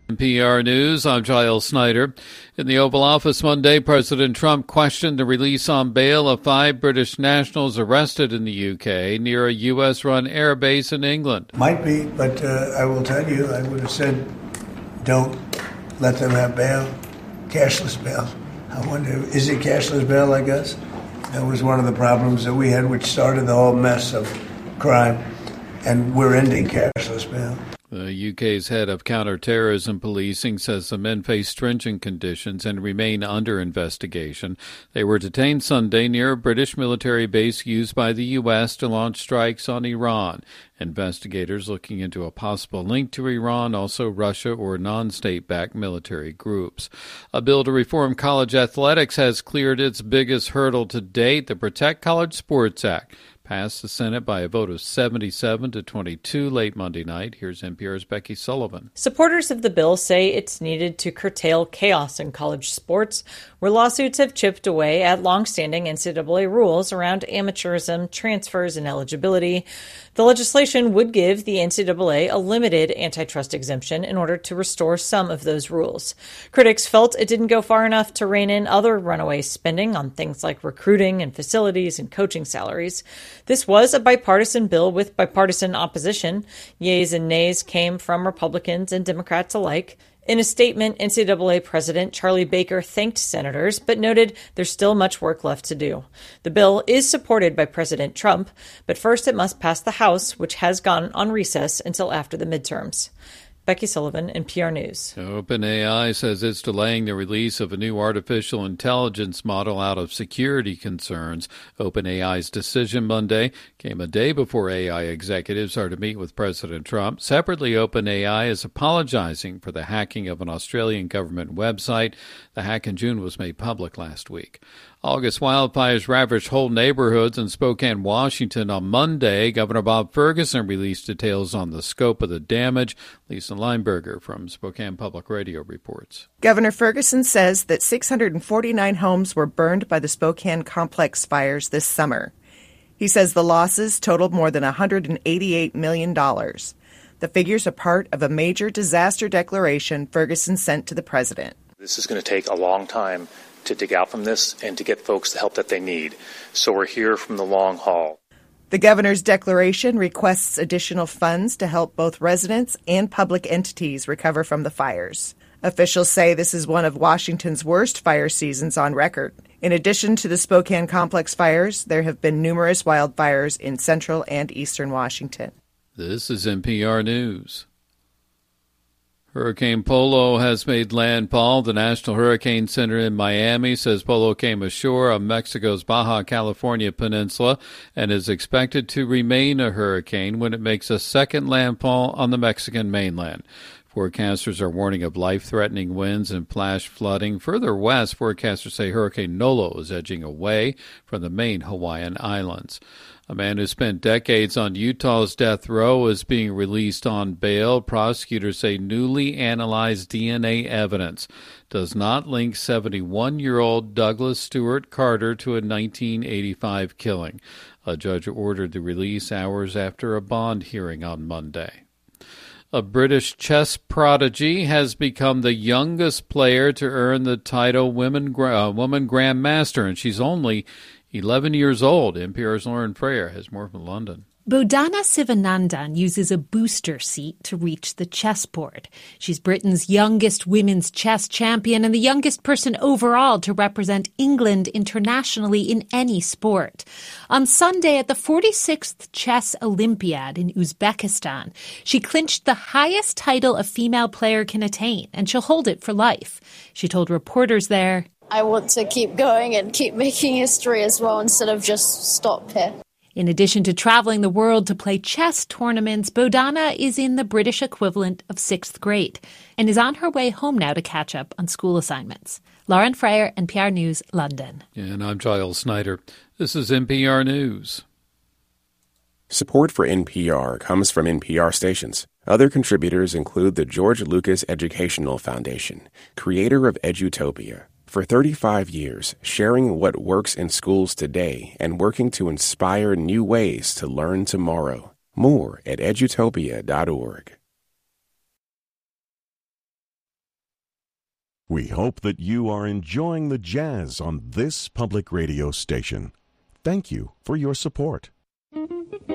NPR News, I'm Giles Snyder. In the Oval Office Monday, President Trump questioned the release on bail of 5 British nationals arrested in the UK near a U.S.-run airbase in England. Might be, but I will tell you, I would have said, don't let them have bail, cashless bail. I wonder, is it cashless bail, I guess? That was one of the problems that we had, which started the whole mess of crime, and we're ending cashless bail. The UK's head of counterterrorism policing says the men face stringent conditions and remain under investigation. They were detained Sunday near a British military base used by the U.S. to launch strikes on Iran. Investigators looking into a possible link to Iran, also Russia or non-state-backed military groups. A bill to reform college athletics has cleared its biggest hurdle to date, the Protect College Sports Act. Passed the Senate by a vote of 77 to 22 late Monday night. Here's NPR's Becky Sullivan. Supporters of the bill say it's needed to curtail chaos in college sports, where lawsuits have chipped away at longstanding NCAA rules around amateurism, transfers, and eligibility. The legislation would give the NCAA a limited antitrust exemption in order to restore some of those rules. Critics felt it didn't go far enough to rein in other runaway spending on things like recruiting and facilities and coaching salaries. This was a bipartisan bill with bipartisan opposition. Yeas and nays came from Republicans and Democrats alike. In a statement, NCAA President Charlie Baker thanked senators, but noted there's still much work left to do. The bill is supported by President Trump, but first it must pass the House, which has gone on recess until after the midterms. Becky Sullivan, NPR News. OpenAI says it's delaying the release of a new artificial intelligence model out of security concerns. OpenAI's decision Monday came a day before AI executives are to meet with President Trump. Separately, OpenAI is apologizing for the hacking of an Australian government website. The hack in June was made public last week. August wildfires ravaged whole neighborhoods in Spokane, Washington on Monday. Governor Bob Ferguson released details on the scope of the damage. Lisa Lineberger from Spokane Public Radio reports. Governor Ferguson says that 649 homes were burned by the Spokane complex fires this summer. He says the losses totaled more than $188 million. The figures are part of a major disaster declaration Ferguson sent to the president. This is going to take a long time to dig out from this and to get folks the help that they need. So we're here from the long haul. The governor's declaration requests additional funds to help both residents and public entities recover from the fires. Officials say this is one of Washington's worst fire seasons on record. In addition to the Spokane complex fires, there have been numerous wildfires in central and eastern Washington. This is NPR News. Hurricane Polo has made landfall. The National Hurricane Center in Miami says Polo came ashore on Mexico's Baja California peninsula and is expected to remain a hurricane when it makes a second landfall on the Mexican mainland. Forecasters are warning of life-threatening winds and flash flooding. Further west, forecasters say Hurricane Nolo is edging away from the main Hawaiian islands. A man who spent decades on Utah's death row is being released on bail. Prosecutors say newly analyzed DNA evidence does not link 71-year-old Douglas Stewart Carter to a 1985 killing. A judge ordered the release hours after a bond hearing on Monday. A British chess prodigy has become the youngest player to earn the title woman Grandmaster, and she's only 11 years old. NPR's Lauren Freyer has more from London. Bodhana Sivanandan uses a booster seat to reach the chessboard. She's Britain's youngest women's chess champion and the youngest person overall to represent England internationally in any sport. On Sunday at the 46th Chess Olympiad in Uzbekistan, she clinched the highest title a female player can attain, and she'll hold it for life. She told reporters there, I want to keep going and keep making history as well instead of just stop here. In addition to traveling the world to play chess tournaments, Bodhana is in the British equivalent of 6th grade and is on her way home now to catch up on school assignments. Lauren Freyer, NPR News, London. And I'm Giles Snyder. This is NPR News. Support for NPR comes from NPR stations. Other contributors include the George Lucas Educational Foundation, creator of Edutopia. For 35 years, sharing what works in schools today and working to inspire new ways to learn tomorrow. More at edutopia.org. We hope that you are enjoying the jazz on this public radio station. Thank you for your support.